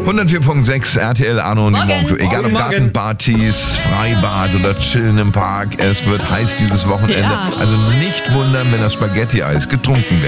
104.6 RTL Arno und die Morgen. Egal ob Morgen. Gartenpartys, Freibad oder Chillen im Park, es wird heiß dieses Wochenende. Ja. Also nicht wundern, wenn das Spaghetti-Eis getrunken wird.